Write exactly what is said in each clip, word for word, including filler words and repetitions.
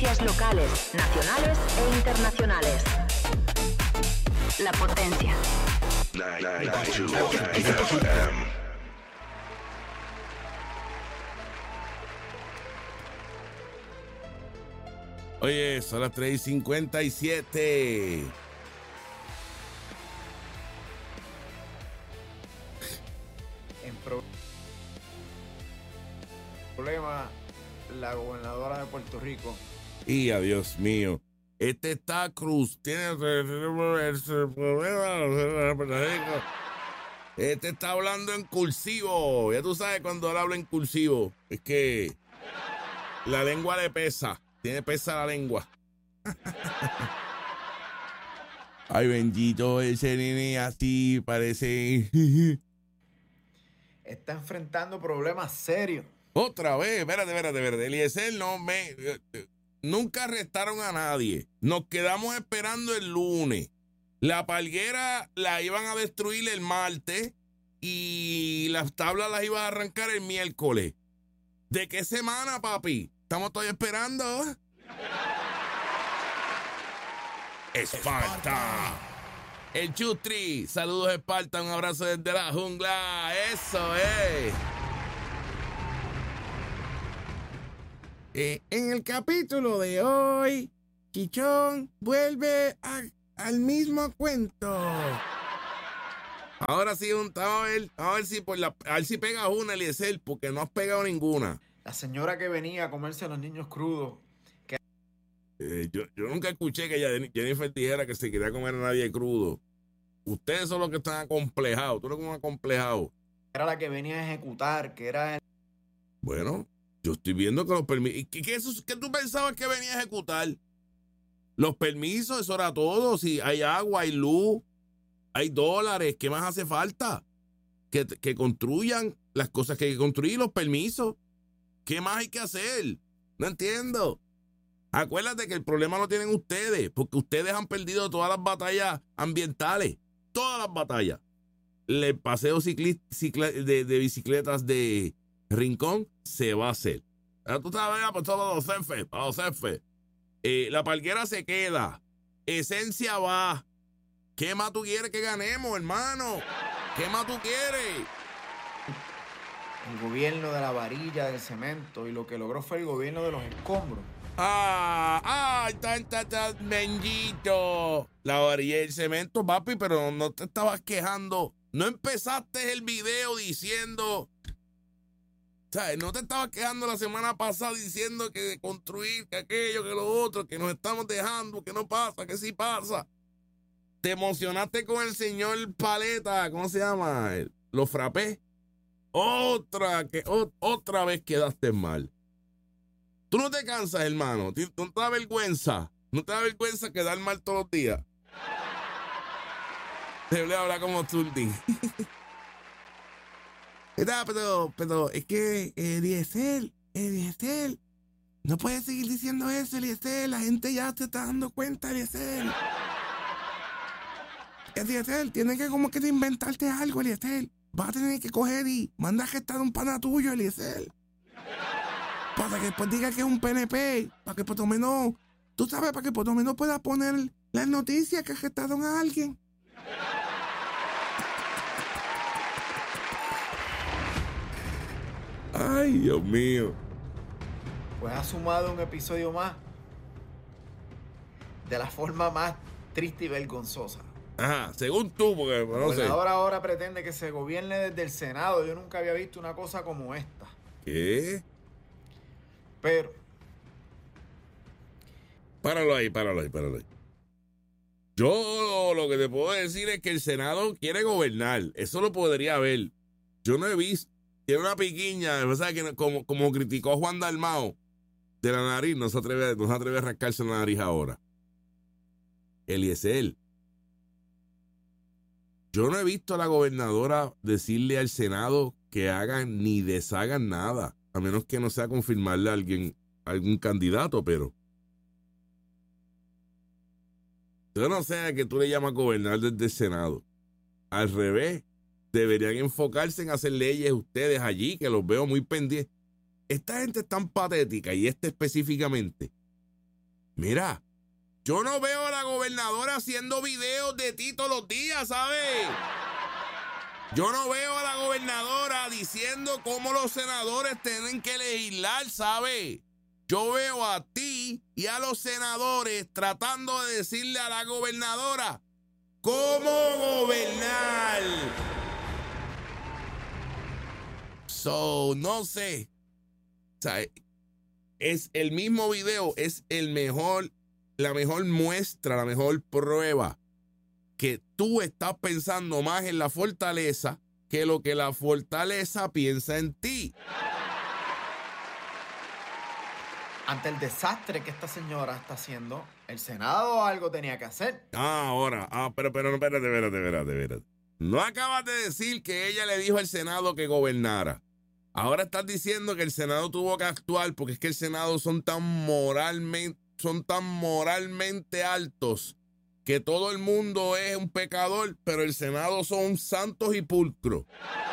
Noticias locales, nacionales e internacionales. La Potencia. Oye, son las tres y cincuenta y siete. En pro- problema, la gobernadora de Puerto Rico. Y adiós mío. Este está Cruz. Tiene. Este está hablando en cursivo. Ya tú sabes cuando él habla en cursivo. Es que la lengua le pesa. Tiene pesa la lengua. Ay, bendito, ese nene así parece. Está enfrentando problemas serios. Otra vez, espérate, espérate, espérate. Eliezer no me. Nunca arrestaron a nadie. Nos quedamos esperando el lunes. La palguera la iban a destruir el martes y las tablas las iban a arrancar el miércoles. ¿De qué semana, papi? Estamos todavía esperando. Esparta. El Chutri. Saludos, Esparta. Un abrazo desde la jungla. Eso es. Eh, en el capítulo de hoy, Chichón vuelve a, al mismo cuento. Ahora sí, un, a ver, a ver si por la, a ver si pegas una, Eliezer, porque no has pegado ninguna. La señora que venía a comerse a los niños crudos. Que... Eh, yo, yo nunca escuché que Jennifer dijera que se quería comer a nadie crudo. Ustedes son los que están acomplejados. Tú eres como acomplejado. Era la que venía a ejecutar, que era el... Bueno, yo estoy viendo que los permisos... ¿Qué, qué, ¿Qué tú pensabas que venía a ejecutar? Los permisos, eso era todo. Si hay agua, hay luz, hay dólares, ¿qué más hace falta? Que, que construyan las cosas que hay que construir, los permisos. ¿Qué más hay que hacer? No entiendo. Acuérdate que el problema lo tienen ustedes, porque ustedes han perdido todas las batallas ambientales. Todas las batallas. El paseo cicli, cicla, de, de bicicletas de Rincón se va a hacer. Ahora tú sabes, pues todo los cefes, para los cefes. Eh, la palguera se queda. Esencia va. ¿Qué más tú quieres que ganemos, hermano? ¿Qué más tú quieres? El gobierno de la varilla del cemento, y lo que logró fue el gobierno de los escombros. Ah, ah, tan, tan, tan, bendito. La varilla del cemento, papi, pero no te estabas quejando. No empezaste el video diciendo, ¿sabes? No te estabas quejando la semana pasada diciendo que construir, que aquello, que lo otro, que nos estamos dejando, que no pasa, que sí pasa. Te emocionaste con el señor Paleta, ¿cómo se llama? Lo frappé. Otra, que o, otra vez quedaste mal. Tú no te cansas, hermano. No te da vergüenza. No te da vergüenza quedar mal todos los días. Te voy a hablar como Zurdín. pero, pero es que Eliezer, Eliezer, no puedes seguir diciendo eso, Eliezer. La gente ya te está dando cuenta, Eliezer. Eliezer, tienes que como que te inventarte algo, Eliezer. Vas a tener que coger y mandar a gestar un pana tuyo, Eliezer. Para que después diga que es un P N P. Para que por lo menos, tú sabes, para que por lo menos pueda poner las noticias que gestaron a alguien. Ay, Dios mío. Pues ha sumado un episodio más de la forma más triste y vergonzosa. Ajá, según tú, porque no pues sé. Ahora, ahora pretende que se gobierne desde el Senado. Yo nunca había visto una cosa como esta. ¿Qué? Pero... Páralo ahí, páralo ahí, páralo ahí. Yo lo que te puedo decir es que el Senado quiere gobernar. Eso lo podría haber. Yo no he visto. Tiene una piquiña, o sea, que como, como criticó Juan Dalmao de la nariz, no se atreve, no se atreve a rascarse la nariz ahora. Eliezer. Yo no he visto a la gobernadora decirle al Senado que hagan ni deshagan nada, a menos que no sea confirmarle a alguien, a algún candidato, pero yo no sé a qué tú le llamas gobernar desde el Senado. Al revés, deberían enfocarse en hacer leyes ustedes allí, que los veo muy pendientes. Esta gente es tan patética, y este específicamente, Mira, yo no veo a la gobernadora haciendo videos de ti todos los días, ¿sabes? Yo no veo a la gobernadora diciendo cómo los senadores tienen que legislar, ¿sabes? Yo veo a ti y a los senadores tratando de decirle a la gobernadora cómo gobernar. So, no sé. O sea, es el mismo video, es el mejor, la mejor muestra, la mejor prueba que tú estás pensando más en la fortaleza que lo que la fortaleza piensa en ti. Ante el desastre que esta señora está haciendo, el Senado algo tenía que hacer. Ah, ahora, ah, pero, pero, no, espérate, espérate, espérate, espérate. No acabas de decir que ella le dijo al Senado que gobernara. Ahora estás diciendo que el Senado tuvo que actuar porque es que el Senado son tan moralmente, son tan moralmente altos que todo el mundo es un pecador, pero el Senado son santos y pulcros.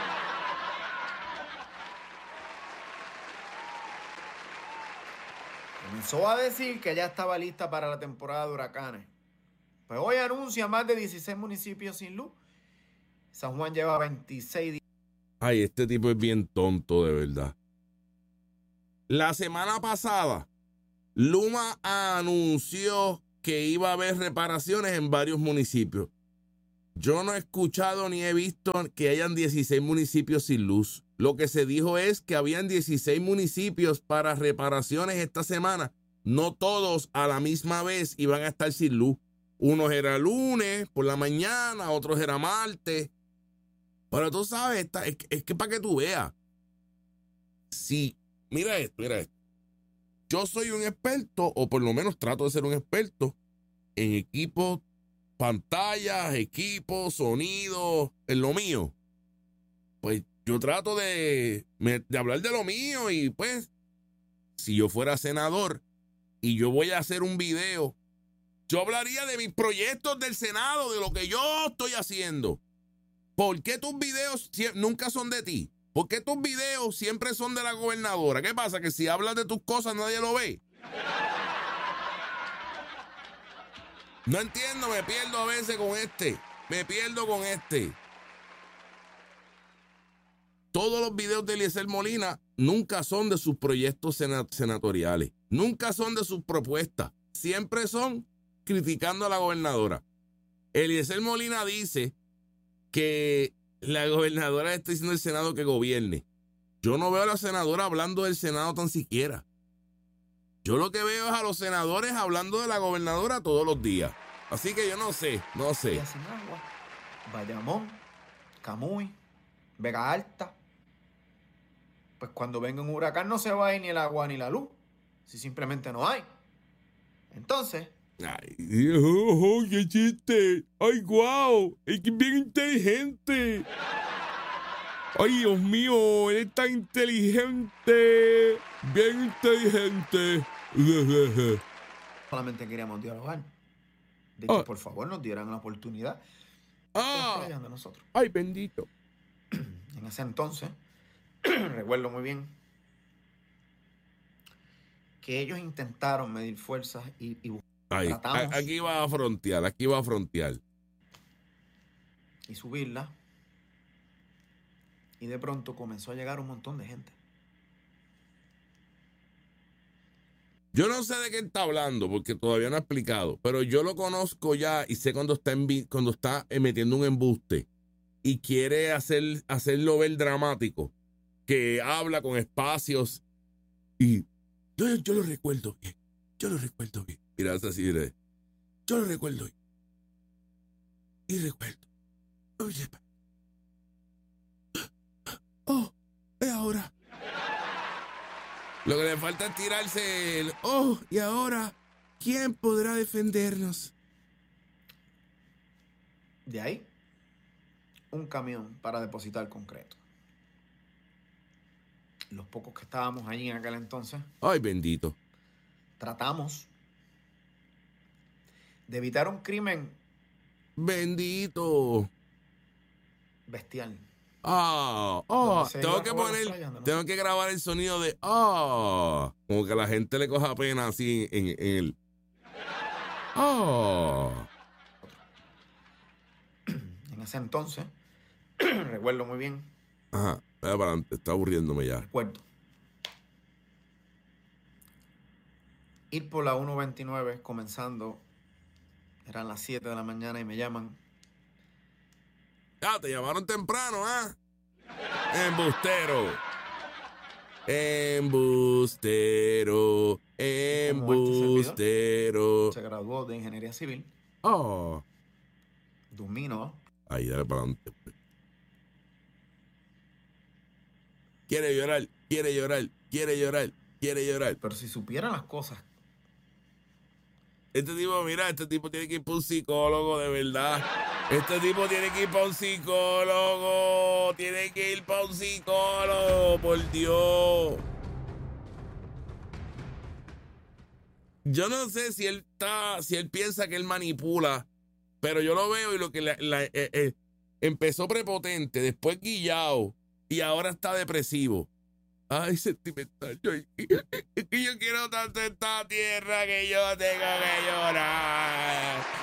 Comenzó a decir que ya estaba lista para la temporada de huracanes. Pues hoy anuncia más de dieciséis municipios sin luz. San Juan lleva veintiséis días. Ay, este tipo es bien tonto, de verdad. La semana pasada, Luma anunció que iba a haber reparaciones en varios municipios. Yo no he escuchado ni he visto que hayan dieciséis municipios sin luz. Lo que se dijo es que habían dieciséis municipios para reparaciones esta semana. No todos a la misma vez iban a estar sin luz. Unos era lunes por la mañana, otros era martes. Pero tú sabes, esta, es, es que para que tú veas. Sí, mira esto, mira esto. Yo soy un experto, o por lo menos trato de ser un experto, en equipos, pantallas, equipos, sonidos, en lo mío. Pues yo trato de, de hablar de lo mío y pues, si yo fuera senador y yo voy a hacer un video, yo hablaría de mis proyectos del Senado, de lo que yo estoy haciendo. ¿Por qué tus videos nunca son de ti? ¿Por qué tus videos siempre son de la gobernadora? ¿Qué pasa? Que si hablas de tus cosas nadie lo ve. No entiendo, me pierdo a veces con este. Me pierdo con este. Todos los videos de Eliezer Molina nunca son de sus proyectos senatoriales. Nunca son de sus propuestas. Siempre son criticando a la gobernadora. Eliezer Molina dice que la gobernadora está diciendo al Senado que gobierne. Yo no veo a la senadora hablando del Senado tan siquiera. Yo lo que veo es a los senadores hablando de la gobernadora todos los días. Así que yo no sé, no sé. Sin agua. Bayamón, Camuy, Vega Alta. Pues cuando venga un huracán no se va a ir ni el agua ni la luz. Si simplemente no hay. Entonces... Ay, oh, oh, qué chiste. Ay, guau. Es que es bien inteligente. Ay, Dios mío, él es tan inteligente. Bien inteligente. Solamente queríamos dialogar. De que oh. por favor nos dieran la oportunidad. Ah. De nosotros. Ay, bendito. En ese entonces, recuerdo muy bien que ellos intentaron medir fuerzas y, y buscar. Ay, aquí va a frontear, aquí va a frontear. Y subirla. Y de pronto comenzó a llegar un montón de gente. Yo no sé de qué está hablando, porque todavía no ha explicado, pero yo lo conozco ya y sé cuando está, en, cuando está metiendo un embuste y quiere hacer, hacerlo ver dramático, que habla con espacios y yo, yo lo recuerdo bien, yo lo recuerdo bien. Mira, es así, mira. Yo lo recuerdo bien. Y recuerdo. Oye, oh, es ahora. Lo que le falta es tirarse el, oh, y ahora, ¿quién podrá defendernos? De ahí, un camión para depositar concreto. Los pocos que estábamos allí en aquel entonces. Ay, bendito. Tratamos de evitar un crimen. Bendito. Bestial. Ah, oh, tengo que poner, playa, ¿no? Tengo que grabar el sonido de ah, oh, como que a la gente le coja pena así en, en, en el, Oh. En ese entonces, recuerdo muy bien. Ajá, vaya para adelante, está aburriéndome ya. Recuerdo. Ir por la ciento veintinueve comenzando, eran las siete de la mañana y me llaman. Ya, te llamaron temprano, ¿ah? Embustero. Embustero. Embustero. Se graduó de ingeniería civil. Oh. Dumino. Ahí, dale para adelante. Quiere llorar, quiere llorar, quiere llorar, quiere llorar. Pero si supieran las cosas. Este tipo, mira, este tipo tiene que ir para un psicólogo, de verdad. Este tipo tiene que ir para un psicólogo. Tiene que ir para un psicólogo, por Dios. Yo no sé si él está, si él piensa que él manipula, pero yo lo veo y lo que la, la, eh, eh, empezó prepotente, después guillado y ahora está depresivo. Ay, sentimental. Yo, es que yo quiero tanto esta tierra que yo tengo que llorar.